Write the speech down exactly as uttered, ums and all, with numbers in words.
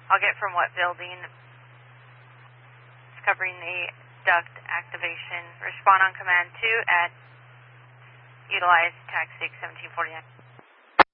I'll get from what building. It's covering the duct activation. Respond on command two at utilize taxi seventeen forty-nine.